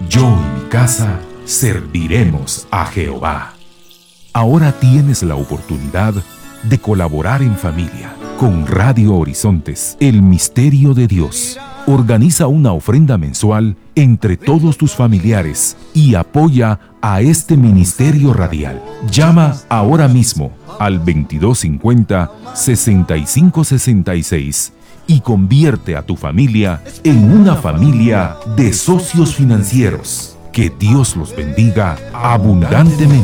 Yo y mi casa serviremos a Jehová. Ahora tienes la oportunidad de colaborar en familia con Radio Horizontes, el misterio de Dios. Organiza una ofrenda mensual entre todos tus familiares y apoya a este ministerio radial. Llama ahora mismo al 2250-6566 y convierte a tu familia en una familia de socios financieros. Que Dios los bendiga abundantemente.